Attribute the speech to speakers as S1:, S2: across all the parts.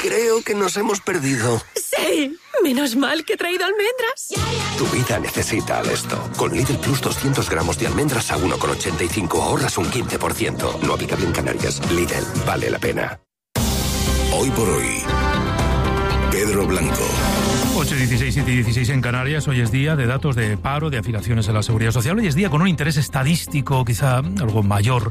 S1: Creo que nos hemos perdido.
S2: ¡Sí! Menos mal que he traído almendras.
S1: Tu vida necesita Alesto. Con Lidl Plus 200 gramos de almendras a 1,85 ahorras un 15%. No aplicable en Canarias. Lidl, vale la pena.
S3: Hoy por hoy, Pedro Blanco.
S4: 8:16, 7:16 en Canarias. Hoy es día de datos de paro, de afiliaciones a la Seguridad Social. Hoy es día con un interés estadístico quizá algo mayor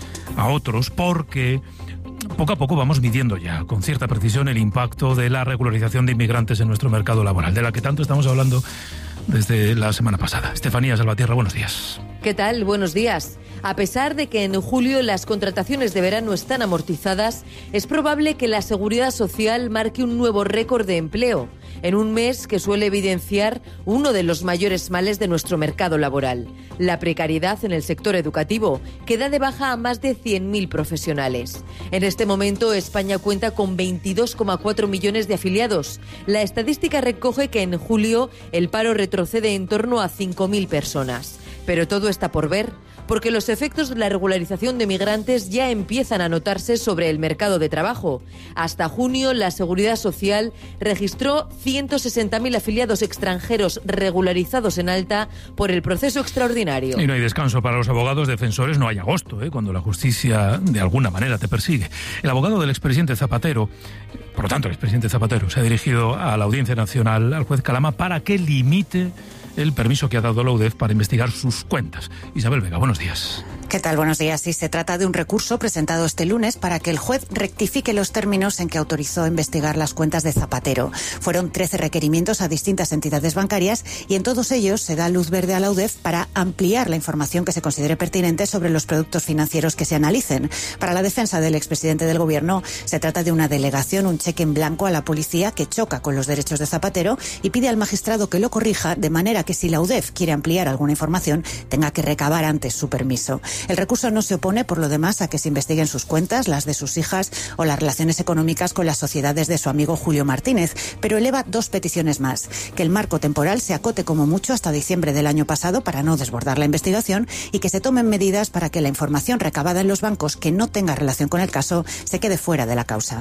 S4: a otros, porque poco a poco vamos midiendo ya con cierta precisión el impacto de la regularización de inmigrantes en nuestro mercado laboral, de la que tanto estamos hablando desde la semana pasada. Estefanía Salvatierra, buenos días.
S5: ¿Qué tal? Buenos días. A pesar de que en julio las contrataciones de verano están amortizadas, es probable que la Seguridad Social marque un nuevo récord de empleo, en un mes que suele evidenciar uno de los mayores males de nuestro mercado laboral, la precariedad en el sector educativo, que da de baja a más de 100.000 profesionales. En este momento, España cuenta con 22,4 millones de afiliados. La estadística recoge que en julio el paro retrocede en torno a 5.000 personas. Pero todo está por ver, porque los efectos de la regularización de migrantes ya empiezan a notarse sobre el mercado de trabajo. Hasta junio, la Seguridad Social registró 160.000 afiliados extranjeros regularizados en alta por el proceso extraordinario.
S4: Y no hay descanso para los abogados defensores, no hay agosto, cuando la justicia de alguna manera te persigue. El abogado del expresidente Zapatero, por lo tanto el expresidente Zapatero, se ha dirigido a la Audiencia Nacional, al juez Calama, para que limite el permiso que ha dado la UDEF para investigar sus cuentas. Isabel Vega, buenos días.
S6: ¿Qué tal? Buenos días. Sí, se trata de un recurso presentado este lunes para que el juez rectifique los términos en que autorizó investigar las cuentas de Zapatero. Fueron 13 requerimientos a distintas entidades bancarias y en todos ellos se da luz verde a la UDEF para ampliar la información que se considere pertinente sobre los productos financieros que se analicen. Para la defensa del expresidente del Gobierno, se trata de una delegación, un cheque en blanco a la policía que choca con los derechos de Zapatero y pide al magistrado que lo corrija, de manera que si la UDEF quiere ampliar alguna información, tenga que recabar antes su permiso. El recurso no se opone, por lo demás, a que se investiguen sus cuentas, las de sus hijas o las relaciones económicas con las sociedades de su amigo Julio Martínez, pero eleva dos peticiones más: que el marco temporal se acote como mucho hasta diciembre del año pasado para no desbordar la investigación y que se tomen medidas para que la información recabada en los bancos que no tenga relación con el caso se quede fuera de la causa.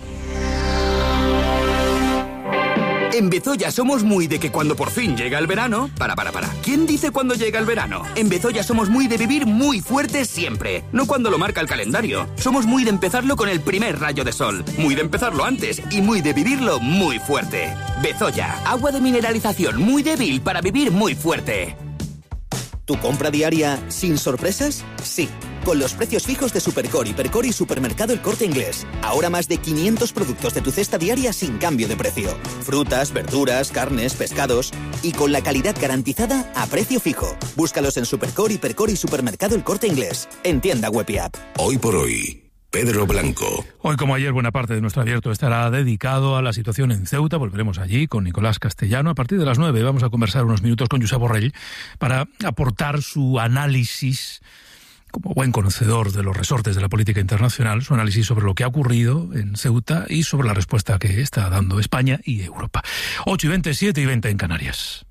S7: En Bezoya somos muy de que cuando por fin llega el verano... Para. ¿Quién dice cuándo llega el verano? En Bezoya somos muy de vivir muy fuerte siempre, no cuando lo marca el calendario. Somos muy de empezarlo con el primer rayo de sol, muy de empezarlo antes y muy de vivirlo muy fuerte. Bezoya, agua de mineralización muy débil para vivir muy fuerte.
S8: ¿Tu compra diaria sin sorpresas? Sí, con los precios fijos de Supercore, Hipercore y Supermercado El Corte Inglés. Ahora más de 500 productos de tu cesta diaria sin cambio de precio. Frutas, verduras, carnes, pescados y con la calidad garantizada a precio fijo. Búscalos en Supercore, Hipercore y Supermercado El Corte Inglés. En tienda web y app.
S3: Hoy por hoy, Pedro Blanco.
S4: Hoy, como ayer, buena parte de nuestro abierto estará dedicado a la situación en Ceuta. Volveremos allí con Nicolás Castellano. A partir de las 9 vamos a conversar unos minutos con Josep Borrell para aportar su análisis, como buen conocedor de los resortes de la política internacional, su análisis sobre lo que ha ocurrido en Ceuta y sobre la respuesta que está dando España y Europa. 8:20, 7:20 en Canarias.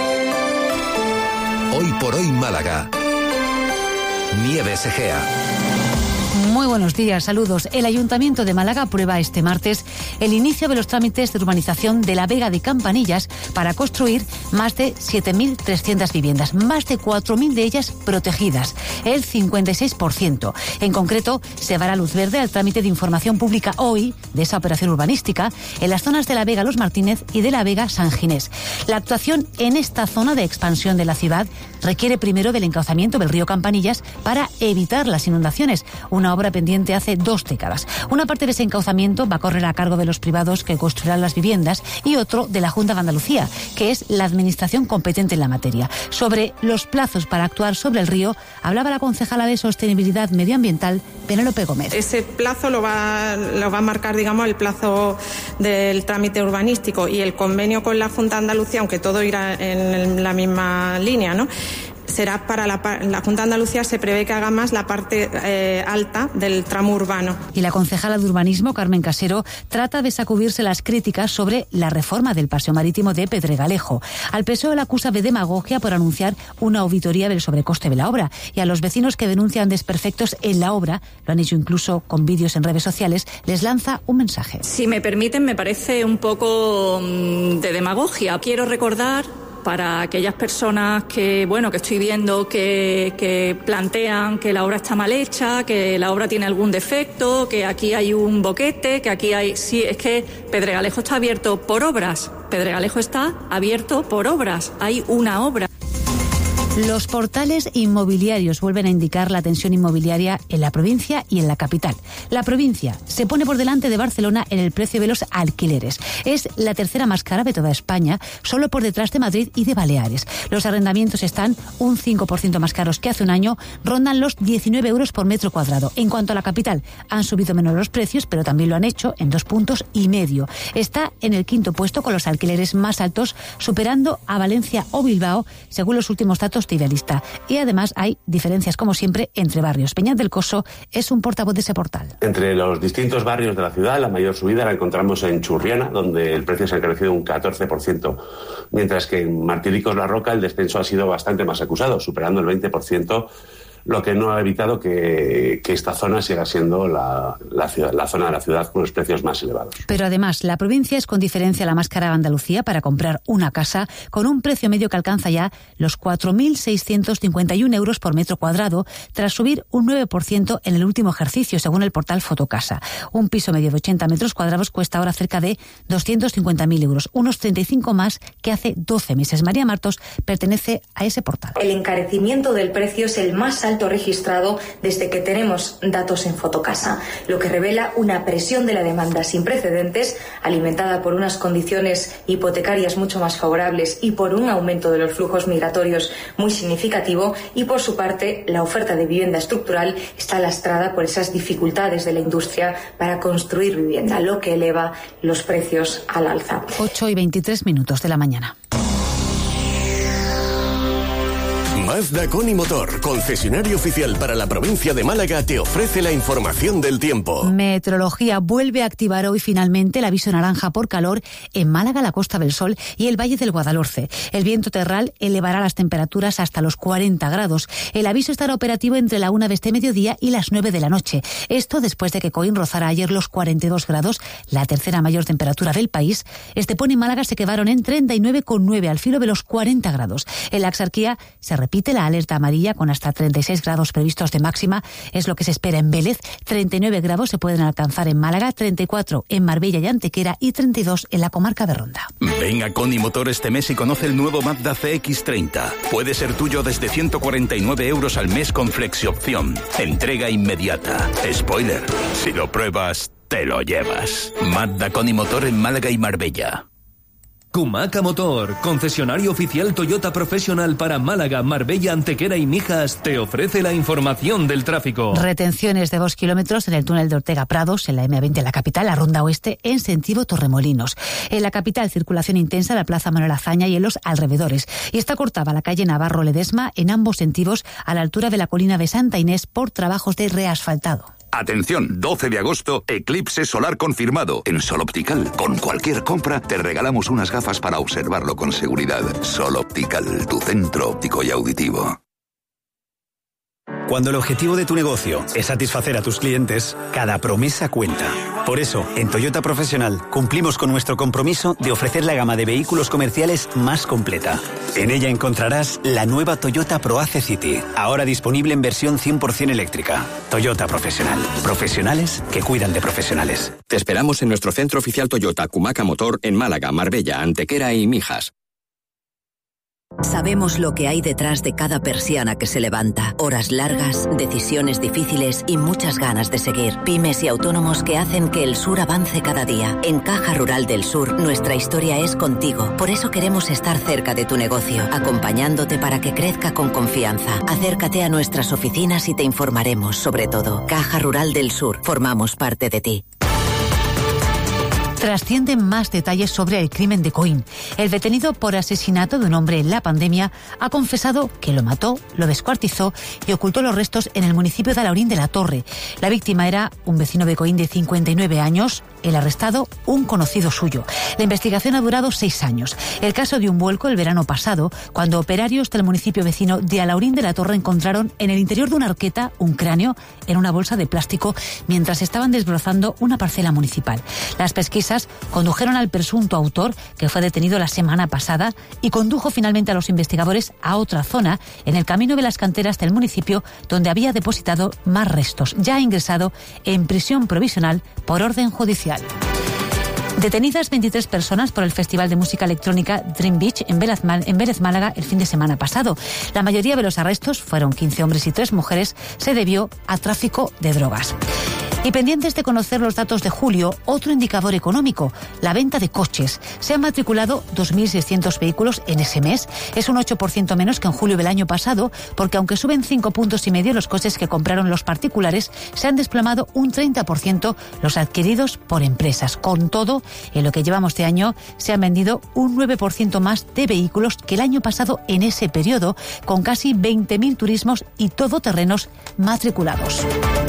S3: Hoy por hoy Málaga. Nieves Egea.
S9: Muy buenos días, saludos. El Ayuntamiento de Málaga aprueba este martes el inicio de los trámites de urbanización de la Vega de Campanillas para construir más de 7.300 viviendas, más de 4.000 de ellas protegidas, el 56%. En concreto, se dará luz verde al trámite de información pública hoy de esa operación urbanística en las zonas de la Vega Los Martínez y de la Vega San Ginés. La actuación en esta zona de expansión de la ciudad requiere primero del encauzamiento del río Campanillas para evitar las inundaciones, una obra pendiente hace 2 décadas. Una parte de ese encauzamiento va a correr a cargo de los privados que construirán las viviendas y otro de la Junta de Andalucía, que es la administración competente en la materia. Sobre los plazos para actuar sobre el río, hablaba la concejala de Sostenibilidad Medioambiental, Penélope Gómez.
S10: Ese plazo lo va a marcar, digamos, el plazo del trámite urbanístico y el convenio con la Junta de Andalucía, aunque todo irá en la misma línea, ¿no? será para la Junta de Andalucía, se prevé que haga más la parte alta del tramo urbano.
S9: Y la concejala de Urbanismo, Carmen Casero, trata de sacudirse las críticas sobre la reforma del paseo marítimo de Pedregalejo. Al PSOE la acusa de demagogia por anunciar una auditoría del sobrecoste de la obra, y a los vecinos que denuncian desperfectos en la obra, lo han hecho incluso con vídeos en redes sociales, les lanza un mensaje.
S11: Si me permiten, me parece un poco de demagogia. Quiero recordar, para aquellas personas que estoy viendo que plantean que la obra está mal hecha, que la obra tiene algún defecto, que aquí hay un boquete, que aquí hay... Sí, es que Pedregalejo está abierto por obras. Pedregalejo está abierto por obras. Hay una obra.
S9: Los portales inmobiliarios vuelven a indicar la tensión inmobiliaria en la provincia y en la capital. La provincia se pone por delante de Barcelona en el precio de los alquileres. Es la tercera más cara de toda España, solo por detrás de Madrid y de Baleares. Los arrendamientos están un 5% más caros que hace un año, rondan los 19 euros por metro cuadrado. En cuanto a la capital, han subido menos los precios, pero también lo han hecho en 2,5 puntos. Está en el 5º puesto con los alquileres más altos, superando a Valencia o Bilbao, según los últimos datos de Idealista. Y además hay diferencias, como siempre, entre barrios. Peñat del Coso es un portavoz de ese portal.
S12: Entre los distintos barrios de la ciudad, la mayor subida la encontramos en Churriana, donde el precio se ha crecido un 14%, mientras que en Martiricos La Roca el descenso ha sido bastante más acusado, superando el 20%, lo que no ha evitado que esta zona siga siendo la zona de la ciudad con los precios más elevados.
S9: Pero además, la provincia es con diferencia la más cara de Andalucía para comprar una casa, con un precio medio que alcanza ya los 4.651 euros por metro cuadrado, tras subir un 9% en el último ejercicio, según el portal Fotocasa. Un piso medio de 80 metros cuadrados cuesta ahora cerca de 250.000 euros, unos 35 más que hace 12 meses. María Martos pertenece a ese portal.
S13: El encarecimiento del precio es el más alto registrado desde que tenemos datos en Fotocasa, lo que revela una presión de la demanda sin precedentes, alimentada por unas condiciones hipotecarias mucho más favorables y por un aumento de los flujos migratorios muy significativo, y por su parte la oferta de vivienda estructural está lastrada por esas dificultades de la industria para construir vivienda, lo que eleva los precios al alza.
S9: 8:23 de la mañana.
S14: Mazda Coni Motor, concesionario oficial para la provincia de Málaga, te ofrece la información del tiempo.
S9: Meteorología vuelve a activar hoy finalmente el aviso naranja por calor en Málaga, la Costa del Sol y el Valle del Guadalhorce. El viento terral elevará las temperaturas hasta los 40 grados. El aviso estará operativo entre la 1 de este mediodía y las 9 de la noche. Esto después de que Coín rozara ayer los 42 grados, la tercera mayor temperatura del país. Estepona y Málaga se quedaron en 39,9 al filo de los 40 grados. En la Axarquía se repite la alerta amarilla con hasta 36 grados previstos de máxima. Es lo que se espera en Vélez. 39 grados se pueden alcanzar en Málaga, 34 en Marbella y Antequera y 32 en la comarca de Ronda.
S15: Ven a Coni Motor este mes y conoce el nuevo Mazda CX-30. Puede ser tuyo desde 149 euros al mes con flexiopción. Entrega inmediata. Spoiler, si lo pruebas, te lo llevas. Mazda Coni Motor en Málaga y Marbella.
S16: Kumaca Motor, concesionario oficial Toyota Professional para Málaga, Marbella, Antequera y Mijas, te ofrece la información del tráfico.
S9: Retenciones de 2 kilómetros en el túnel de Ortega Prados, en la M20 en la capital, la Ronda Oeste, en sentido Torremolinos. En la capital, circulación intensa en la Plaza Manuel Azaña y en los alrededores. Y está cortada la calle Navarro Ledesma en ambos sentidos a la altura de la colina de Santa Inés por trabajos de reasfaltado.
S17: Atención, 12 de agosto, eclipse solar confirmado en Sol Optical. Con cualquier compra te regalamos unas gafas para observarlo con seguridad. Sol Optical, tu centro óptico y auditivo.
S18: Cuando el objetivo de tu negocio es satisfacer a tus clientes, cada promesa cuenta. Por eso, en Toyota Professional cumplimos con nuestro compromiso de ofrecer la gama de vehículos comerciales más completa. En ella encontrarás la nueva Toyota ProAce City, ahora disponible en versión 100% eléctrica. Toyota Professional. Profesionales que cuidan de profesionales.
S19: Te esperamos en nuestro centro oficial Toyota Kumaca Motor en Málaga, Marbella, Antequera y Mijas.
S20: Sabemos lo que hay detrás de cada persiana que se levanta. Horas largas, decisiones difíciles y muchas ganas de seguir. Pymes y autónomos que hacen que el sur avance cada día. En Caja Rural del Sur, nuestra historia es contigo. Por eso queremos estar cerca de tu negocio, acompañándote para que crezca con confianza. Acércate a nuestras oficinas y te informaremos sobre todo. Caja Rural del Sur, formamos parte de ti.
S9: Trascienden más detalles sobre el crimen de Coín. El detenido por asesinato de un hombre en la pandemia ha confesado que lo mató, lo descuartizó y ocultó los restos en el municipio de Alhaurín de la Torre. La víctima era un vecino de Coín de 59 años, el arrestado un conocido suyo. La investigación ha durado 6 años. El caso dio un vuelco el verano pasado, cuando operarios del municipio vecino de Alhaurín de la Torre encontraron en el interior de una arqueta un cráneo en una bolsa de plástico mientras estaban desbrozando una parcela municipal. Las pesquisas condujeron al presunto autor, que fue detenido la semana pasada, y condujo finalmente a los investigadores a otra zona, en el camino de las canteras del municipio, donde había depositado más restos. Ya ha ingresado en prisión provisional por orden judicial. Detenidas 23 personas por el Festival de Música Electrónica Dream Beach en Vélez, Málaga, el fin de semana pasado. La mayoría de los arrestos, fueron 15 hombres y 3 mujeres, se debió a tráfico de drogas. Y pendientes de conocer los datos de julio, otro indicador económico, la venta de coches. Se han matriculado 2.600 vehículos en ese mes. Es un 8% menos que en julio del año pasado, porque aunque suben 5,5 puntos los coches que compraron los particulares, se han desplomado un 30% los adquiridos por empresas. Con todo, en lo que llevamos de año, se han vendido un 9% más de vehículos que el año pasado en ese periodo, con casi 20.000 turismos y todoterrenos matriculados.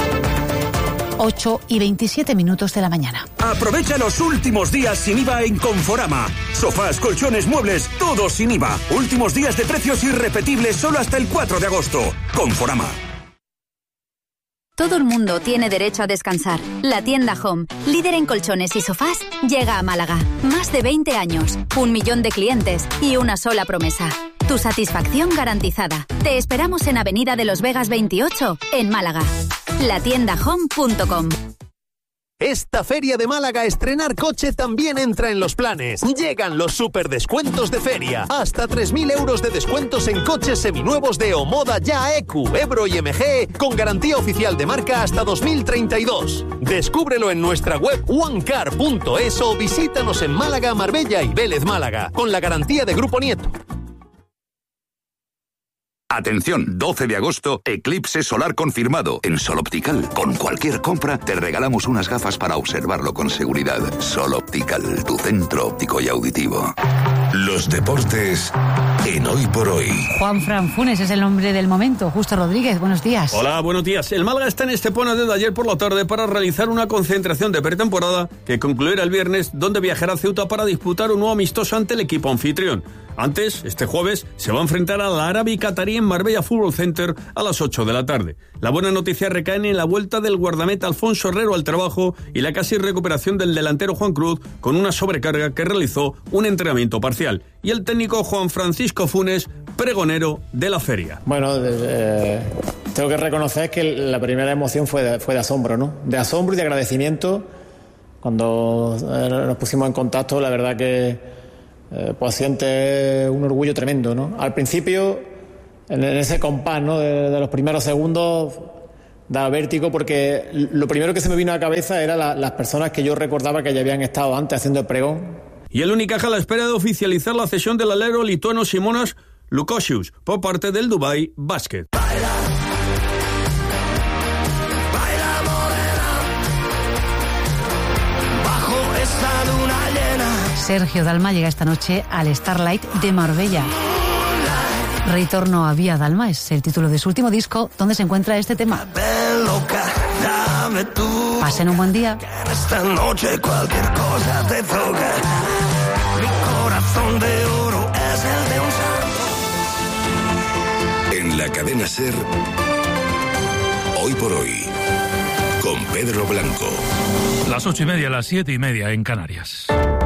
S9: 8:27 de la mañana.
S21: Aprovecha los últimos días sin IVA en Conforama. Sofás, colchones, muebles, todo sin IVA. Últimos días de precios irrepetibles solo hasta el 4 de agosto. Conforama.
S22: Todo el mundo tiene derecho a descansar. La tienda Home, líder en colchones y sofás, llega a Málaga. Más de 20 años, 1 millón de clientes y una sola promesa. Tu satisfacción garantizada. Te esperamos en Avenida de los Vegas 28, en Málaga. Latiendahome.com.
S23: Esta feria de Málaga, estrenar coche también entra en los planes. Llegan los superdescuentos de feria. Hasta 3.000 euros de descuentos en coches seminuevos de Omoda, Ya, EQ, Ebro y MG, con garantía oficial de marca hasta 2032. Descúbrelo en nuestra web onecar.es o visítanos en Málaga, Marbella y Vélez, Málaga, con la garantía de Grupo Nieto.
S17: Atención, 12 de agosto, eclipse solar confirmado en Sol Optical. Con cualquier compra te regalamos unas gafas para observarlo con seguridad. Sol Optical, tu centro óptico y auditivo.
S3: Los deportes en Hoy por Hoy.
S9: Juanfran Funes es el nombre del momento. Justo Rodríguez, buenos días.
S24: Hola, buenos días. El Málaga está en Estepona desde ayer por la tarde para realizar una concentración de pretemporada que concluirá el viernes, donde viajará a Ceuta para disputar un nuevo amistoso ante el equipo anfitrión. Antes, este jueves, se va a enfrentar al Arabi Qatarí en Marbella Football Center a las 8 de la tarde. La buena noticia recae en la vuelta del guardameta Alfonso Herrero al trabajo y la casi recuperación del delantero Juan Cruz con una sobrecarga que realizó un entrenamiento parcial. Y el técnico Juan Francisco Funes, pregonero de la feria.
S25: Bueno, tengo que reconocer que la primera emoción fue de asombro, ¿no? De asombro y de agradecimiento. Cuando nos pusimos en contacto, la verdad que pues siente un orgullo tremendo, ¿no? Al principio, en ese compás, ¿no? de los primeros segundos, da vértigo, porque lo primero que se me vino a la cabeza era las personas que yo recordaba que ya habían estado antes haciendo el pregón.
S24: Y el Unicaja a la espera de oficializar la cesión del alero lituano Simonas Lukosius por parte del Dubai Basket.
S9: Sergio Dalma llega esta noche al Starlight de Marbella. Ritorno a Via Dalma es el título de su último disco, donde se encuentra este tema. Pasen un buen día.
S26: Esta noche cualquier cosa te toca. Mi corazón de oro es el de un santo.
S3: En la cadena SER, Hoy por Hoy, con Pedro Blanco.
S4: Las 8:30, las 7:30 en Canarias.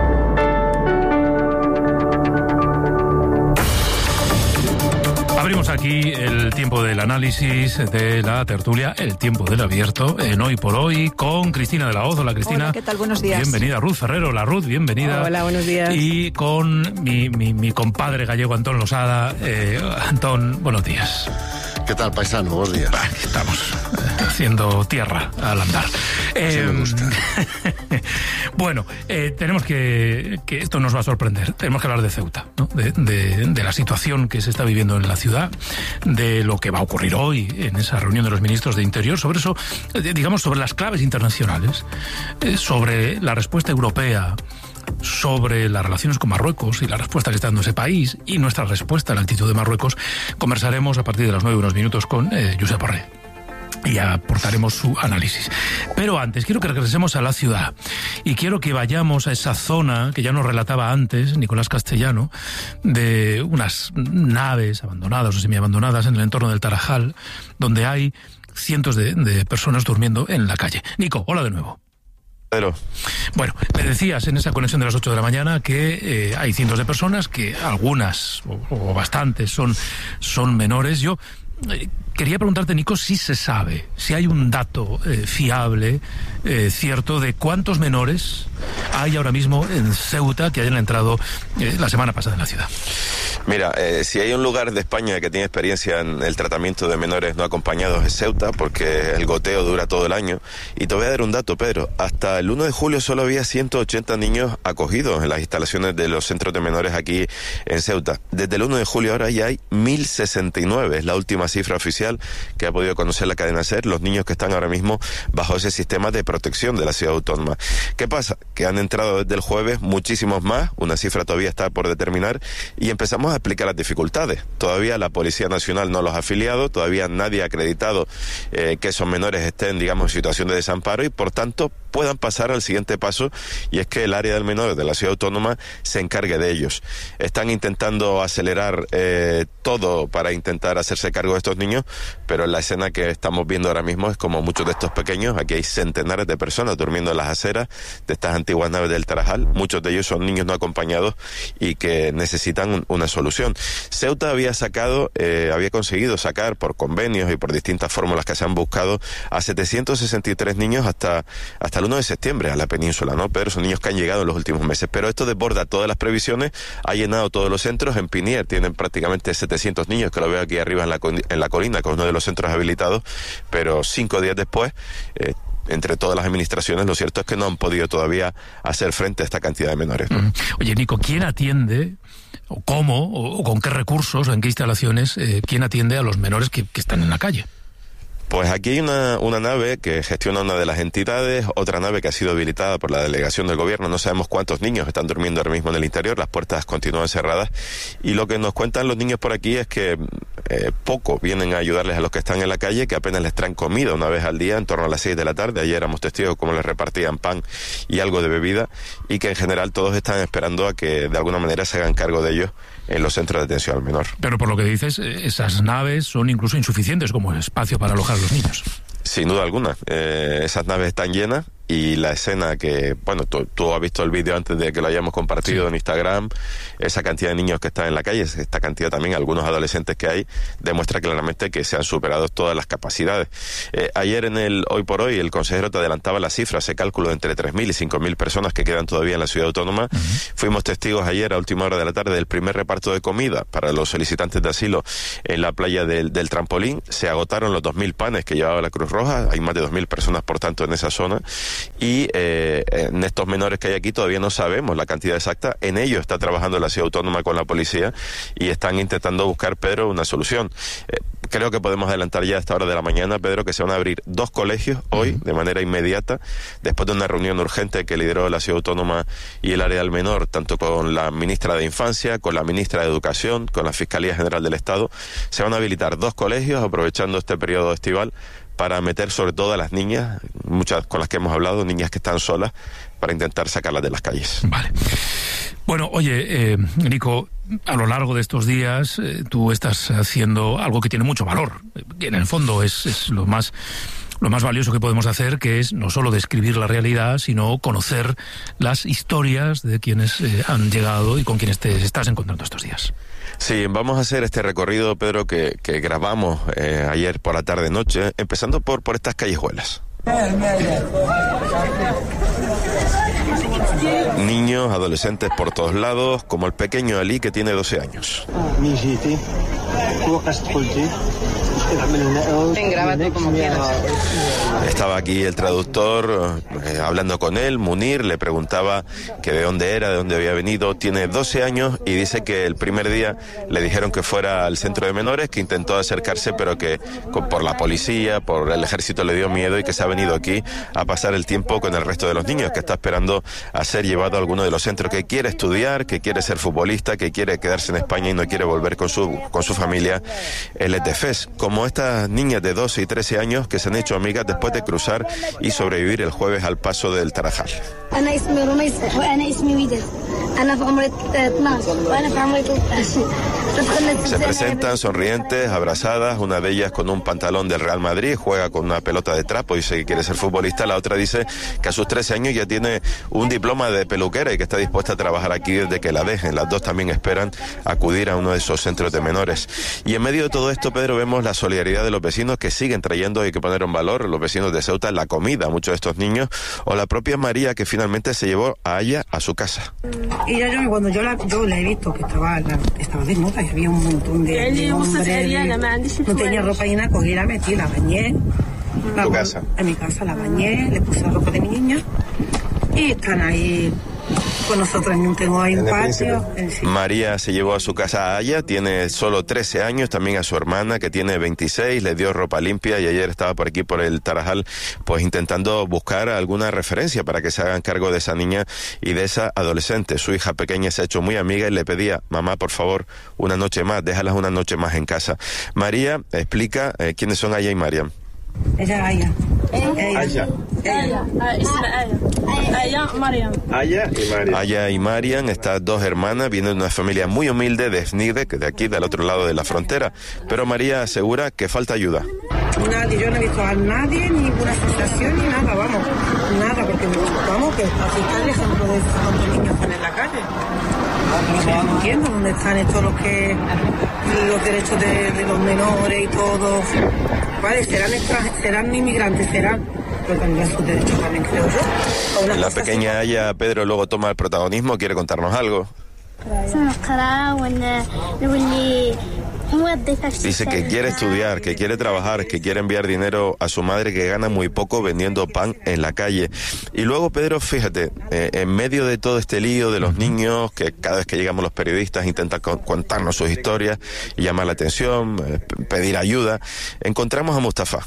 S4: Abrimos aquí el tiempo del análisis, de la tertulia, el tiempo del abierto, en Hoy por Hoy, con Cristina de la Hoz. Hola, Cristina.
S2: Hola, ¿qué tal? Buenos días.
S4: Bienvenida, Ruth Ferrero. La Ruth, bienvenida.
S2: Hola, buenos días.
S4: Y con mi compadre gallego, Antón Losada. Antón, buenos días.
S27: ¿Qué tal, paisano? Buenos días.
S4: Aquí estamos, haciendo tierra al andar. Bueno, tenemos que esto nos va a sorprender. Tenemos que hablar de Ceuta, ¿no? De la situación que se está viviendo en la ciudad, de lo que va a ocurrir hoy en esa reunión de los ministros de Interior, sobre eso, digamos, sobre las claves internacionales, sobre la respuesta europea, sobre las relaciones con Marruecos y la respuesta que está dando ese país y nuestra respuesta a la actitud de Marruecos. Conversaremos a partir de las 9 unos minutos con Josep Borrell y aportaremos su análisis. Pero antes, quiero que regresemos a la ciudad y quiero que vayamos a esa zona que ya nos relataba antes Nicolás Castellano, de unas naves abandonadas o semiabandonadas en el entorno del Tarajal, donde hay cientos de personas durmiendo en la calle. Nico, hola de nuevo.
S1: Pedro.
S4: Bueno, me decías en esa conexión de las 8 de la mañana que hay cientos de personas, que algunas o bastantes son menores. Yo quería preguntarte, Nico, si se sabe, si hay un dato fiable, cierto, de cuántos menores hay ahora mismo en Ceuta que hayan entrado la semana pasada en la ciudad.
S1: Mira, si hay un lugar de España que tiene experiencia en el tratamiento de menores no acompañados es Ceuta, porque el goteo dura todo el año. Y te voy a dar un dato, Pedro. Hasta el 1 de julio solo había 180 niños acogidos en las instalaciones de los centros de menores aquí en Ceuta. Desde el 1 de julio ahora ya hay 1.069, es la última cifra oficial que ha podido conocer la cadena SER, los niños que están ahora mismo bajo ese sistema de protección de la ciudad autónoma. ¿Qué pasa? Que han entrado desde el jueves muchísimos más, una cifra todavía está por determinar, y empezamos a explicar las dificultades. Todavía la Policía Nacional no los ha afiliado, todavía nadie ha acreditado que esos menores estén, digamos, en situación de desamparo y por tanto puedan pasar al siguiente paso, y es que el área del menor de la ciudad autónoma se encargue de ellos. Están intentando acelerar todo para intentar hacerse cargo de estos niños, pero la escena que estamos viendo ahora mismo es como muchos de estos pequeños. Aquí hay centenares de personas durmiendo en las aceras de estas antiguas naves del Tarajal. Muchos de ellos son niños no acompañados y que necesitan una solución. Ceuta había conseguido sacar por convenios y por distintas fórmulas que se han buscado a 763 niños hasta el 1 de septiembre a la península, ¿no? Pero son niños que han llegado en los últimos meses. Pero esto desborda todas las previsiones, ha llenado todos los centros. En Pinier tienen prácticamente 700 niños, que lo veo aquí arriba en la colina, con uno de los centros habilitados, pero 5 días después, entre todas las administraciones, lo cierto es que no han podido todavía hacer frente a esta cantidad de menores, ¿no?
S4: Oye, Nico, ¿quién atiende, o cómo, o con qué recursos, o en qué instalaciones, quién atiende a los menores que están en la calle?
S1: Pues aquí hay una nave que gestiona una de las entidades, otra nave que ha sido habilitada por la delegación del gobierno. No sabemos cuántos niños están durmiendo ahora mismo en el interior, las puertas continúan cerradas, y lo que nos cuentan los niños por aquí es que poco vienen a ayudarles a los que están en la calle, que apenas les traen comida una vez al día, en torno a las 6 de la tarde. Ayer éramos testigos de cómo les repartían pan y algo de bebida, y que en general todos están esperando a que de alguna manera se hagan cargo de ellos en los centros de atención al menor.
S4: Pero por lo que dices, esas naves son incluso insuficientes como espacio para alojar a los niños.
S1: Sin duda alguna. Esas naves están llenas, y la escena que, bueno, tú has visto el vídeo antes de que lo hayamos compartido, sí, en Instagram, esa cantidad de niños que están en la calle, esta cantidad también, algunos adolescentes que hay, demuestra claramente que se han superado todas las capacidades. Ayer en el Hoy por Hoy, el consejero te adelantaba las cifras, ese cálculo de entre 3.000 y 5.000 personas que quedan todavía en la ciudad autónoma. Fuimos testigos ayer a última hora de la tarde del primer reparto de comida para los solicitantes de asilo en la playa del Trampolín. Se agotaron los 2.000 panes que llevaba la Cruz Roja, hay más de 2.000 personas por tanto en esa zona. Y en estos menores que hay aquí todavía no sabemos la cantidad exacta. En ello está trabajando la ciudad autónoma con la policía y están intentando buscar, Pedro, una solución. Creo que podemos adelantar ya a esta hora de la mañana, Pedro, que se van a abrir 2 colegios hoy de manera inmediata, después de una reunión urgente que lideró la ciudad autónoma y el área del menor, tanto con la ministra de Infancia, con la ministra de Educación, con la Fiscalía General del Estado. Se van a habilitar 2 colegios aprovechando este periodo estival para meter sobre todo a las niñas, muchas con las que hemos hablado, niñas que están solas, para intentar sacarlas de las calles.
S4: Vale. Bueno, oye, Nico, a lo largo de estos días tú estás haciendo algo que tiene mucho valor, que en el fondo es lo más valioso que podemos hacer, que es no solo describir la realidad, sino conocer las historias de quienes han llegado y con quienes te estás encontrando estos días.
S1: Sí, vamos a hacer este recorrido, Pedro, que grabamos ayer por la tarde-noche, empezando por estas callejuelas. Niños, adolescentes por todos lados, como el pequeño Ali, que tiene 12 años. Estaba aquí el traductor hablando con él. Munir le preguntaba que de dónde era, de dónde había venido. Tiene 12 años y dice que el primer día le dijeron que fuera al centro de menores, que intentó acercarse, pero que por la policía, por el ejército le dio miedo y que se ha venido aquí a pasar el tiempo con el resto de los niños, que está esperando a ser llevado a alguno de los centros, que quiere estudiar, que quiere ser futbolista, que quiere quedarse en España y no quiere volver con su familia. Él es de Fez, como estas niñas de 12 y 13 años que se han hecho amigas después de cruzar y sobrevivir el jueves al paso del Tarajal. Se presentan sonrientes, abrazadas, una de ellas con un pantalón del Real Madrid, juega con una pelota de trapo, dice que quiere ser futbolista, la otra dice que a sus 13 años ya tiene un diploma de peluquera y que está dispuesta a trabajar aquí desde que la dejen. Las dos también esperan acudir a uno de esos centros de menores. Y en medio de todo esto, Pedro, vemos la solidaridad de los vecinos que siguen trayendo, hay que poner en valor, los vecinos de Ceuta, la comida a muchos de estos niños, o la propia María, que finalmente se llevó a Aya a su casa.
S5: Y cuando yo la he visto que estaba desnuda y había un montón de hombres, no tenía ropa y nada, cogí, la metí, la bañé.
S1: ¿Tu casa?
S5: En mi casa la bañé, le puse la ropa de mi niña y están ahí con nosotros. Tengo ahí un patio.
S1: María se llevó a su casa a Aya, tiene solo 13 años, también a su hermana que tiene 26, le dio ropa limpia y ayer estaba por aquí por el Tarajal pues intentando buscar alguna referencia para que se hagan cargo de esa niña y de esa adolescente. Su hija pequeña se ha hecho muy amiga y le pedía: mamá, por favor, una noche más, déjalas una noche más en casa. María explica quiénes son Aya y Mariam.
S5: Ella Aya.
S1: Aya y Mariam, estas dos hermanas, vienen de una familia muy humilde de Snide, que de aquí, del otro lado de la frontera. Pero María asegura que falta ayuda.
S5: Nadie, yo no he visto a nadie, ninguna asociación, ni nada, nada, porque que así está el ejemplo de cuántos niños están en la calle. No entiendo dónde están estos los derechos de los menores y todo. Vale, serán inmigrantes, pero también sus derechos también, creo yo.
S1: La pequeña Aya, Pedro, luego toma el protagonismo, quiere contarnos algo. Dice que quiere estudiar, que quiere trabajar, que quiere enviar dinero a su madre, que gana muy poco vendiendo pan en la calle. Y luego, Pedro, fíjate, en medio de todo este lío de los niños, que cada vez que llegamos los periodistas intentan contarnos sus historias y llamar la atención, pedir ayuda, encontramos a Mustafa.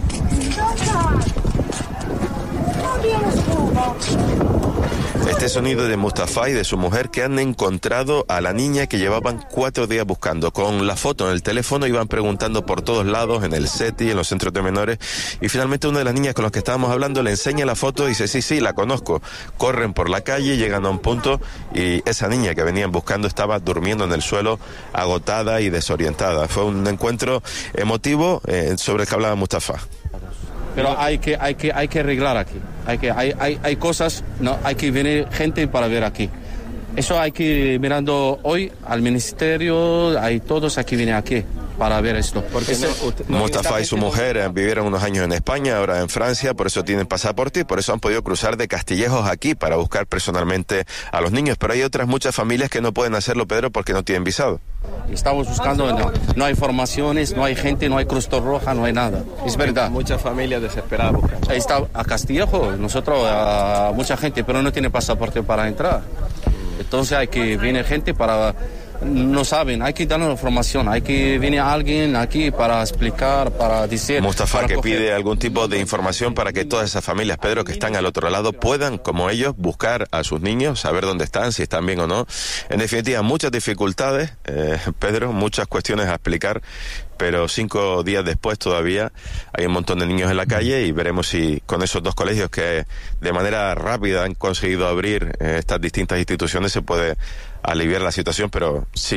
S1: Este sonido de Mustafa y de su mujer, que han encontrado a la niña que llevaban 4 días buscando. Con la foto en el teléfono iban preguntando por todos lados, en el SETI, en los centros de menores, y finalmente una de las niñas con las que estábamos hablando le enseña la foto y dice: sí, la conozco. Corren por la calle, llegan a un punto y esa niña que venían buscando estaba durmiendo en el suelo, agotada y desorientada. Fue un encuentro emotivo sobre el que hablaba Mustafa.
S6: Pero hay que arreglar aquí. Hay cosas, no, hay que venir gente para ver aquí. Eso hay que ir mirando hoy al ministerio, hay todos aquí vienen aquí para ver esto. Porque
S1: Mustafa y su mujer vivieron unos años en España, ahora en Francia, por eso tienen pasaporte y por eso han podido cruzar de Castillejos aquí para buscar personalmente a los niños. Pero hay otras muchas familias que no pueden hacerlo, Pedro, porque no tienen visado.
S6: Estamos buscando, no hay formaciones, no hay gente, no hay Cruz Roja, no hay nada. Es verdad.
S7: Muchas familias desesperadas buscando.
S6: Está a Castillejo, nosotros, a mucha gente, pero no tiene pasaporte para entrar. Entonces viene gente para... No saben, hay que darnos información, hay que venir alguien aquí para explicar, para decir...
S1: Mustafa, que pide algún tipo de información para que todas esas familias, Pedro, que están al otro lado, puedan, como ellos, buscar a sus niños, saber dónde están, si están bien o no. En definitiva, muchas dificultades, Pedro, muchas cuestiones a explicar, pero 5 días después todavía hay un montón de niños en la calle y veremos si con esos 2 colegios que de manera rápida han conseguido abrir estas distintas instituciones se puede aliviar la situación, pero sí,